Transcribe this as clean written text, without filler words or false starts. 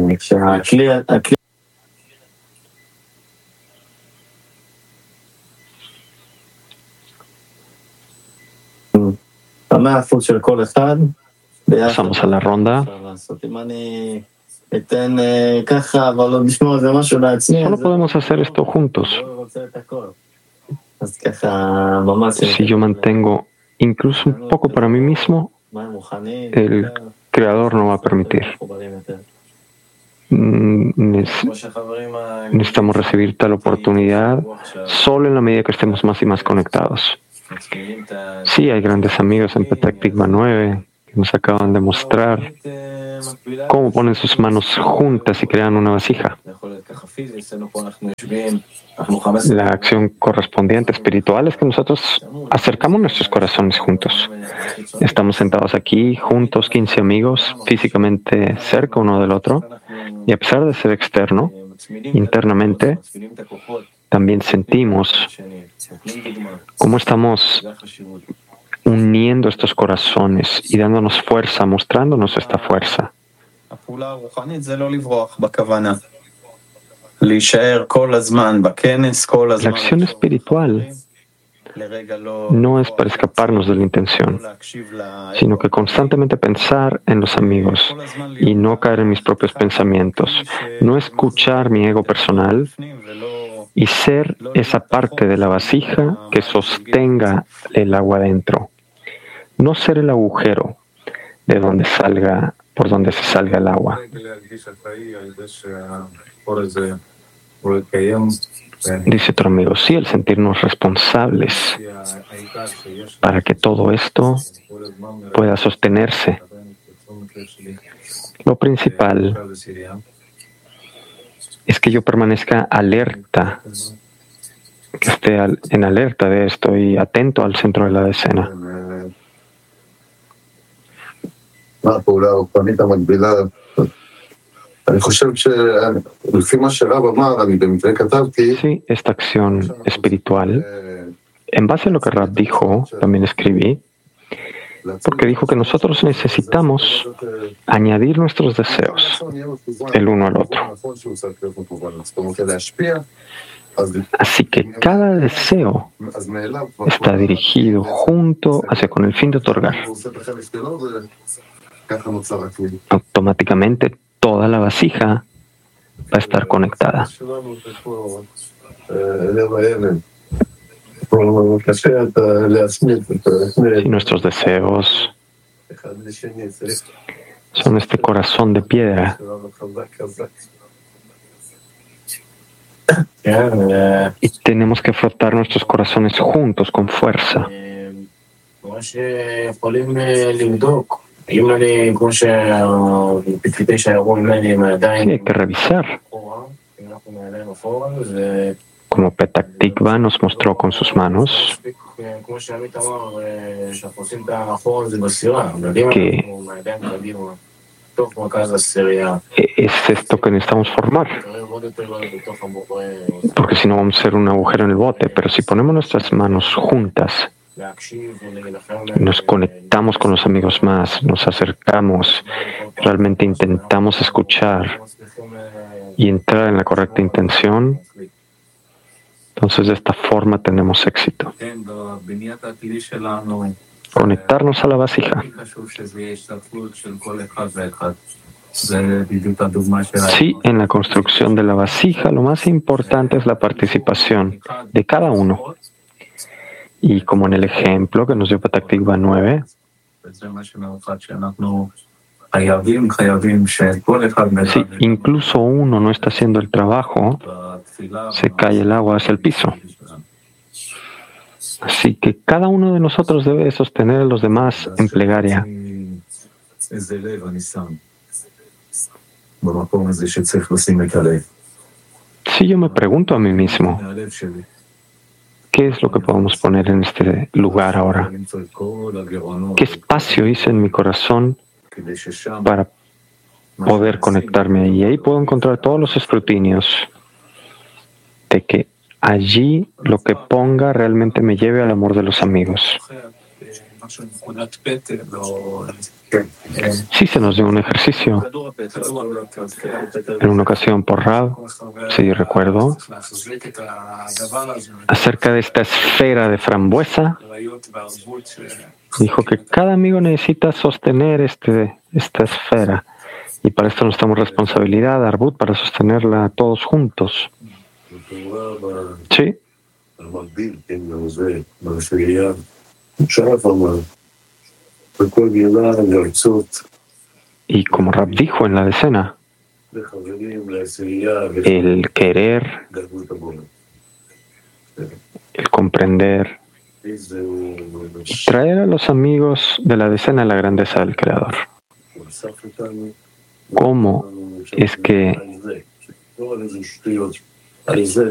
Pasamos a la ronda. Solo podemos hacer esto juntos. Si yo mantengo incluso un poco para mí mismo, el Creador no va a permitir. Necesitamos recibir tal oportunidad solo en la medida que estemos más y más conectados. Sí, hay grandes amigos en Petah Tikva 9 que nos acaban de mostrar cómo ponen sus manos juntas y crean una vasija. La acción correspondiente espiritual es que nosotros acercamos nuestros corazones juntos. Estamos sentados aquí, juntos, 15 amigos, físicamente cerca uno del otro, y a pesar de ser externo, internamente, también sentimos cómo estamos uniendo estos corazones y dándonos fuerza, mostrándonos esta fuerza. La acción espiritual no es para escaparnos de la intención, sino que constantemente pensar en los amigos y no caer en mis propios pensamientos, no escuchar mi ego personal y ser esa parte de la vasija que sostenga el agua dentro. No ser el agujero de donde salga, por donde se salga el agua. Dice otro amigo, sí, el sentirnos responsables para que todo esto pueda sostenerse. Lo principal es que yo permanezca alerta, que esté en alerta de esto y atento al centro de la decena. Sí, esta acción espiritual, en base a lo que Rab dijo, también escribí, porque dijo que nosotros necesitamos añadir nuestros deseos el uno al otro. Así que cada deseo está dirigido junto hacia con el fin de otorgar. Automáticamente toda la vasija va a estar conectada. Y nuestros deseos son este corazón de piedra. Y tenemos que frotar nuestros corazones juntos con fuerza. Sí, hay que revisar. Como Petah Tikva nos mostró con sus manos, que es esto que necesitamos formar. Porque si no vamos a hacer un agujero en el bote. Pero si ponemos nuestras manos juntas, nos conectamos con los amigos más, nos acercamos, realmente intentamos escuchar y entrar en la correcta intención, entonces de esta forma tenemos éxito. Conectarnos a la vasija. Sí, en la construcción de la vasija lo más importante es la participación de cada uno. Y como en el ejemplo que nos dio Petah Tikva 9, si incluso uno no está haciendo el trabajo, se cae el agua hacia el piso. Así que cada uno de nosotros debe sostener a los demás en plegaria. Si yo me pregunto a mí mismo, ¿qué es lo que podemos poner en este lugar ahora? ¿Qué espacio hice en mi corazón para poder conectarme? Y ahí puedo encontrar todos los escrutinios de que allí lo que ponga realmente me lleve al amor de los amigos. Sí, se nos dio un ejercicio en una ocasión por Rab, si recuerdo, acerca de esta esfera de frambuesa. Dijo que cada amigo necesita sostener esta esfera y para esto nos damos responsabilidad, Arbut, para sostenerla todos juntos. Sí. Y como Rab dijo en la decena, el querer, el comprender, traer a los amigos de la decena la grandeza del Creador. ¿Cómo es que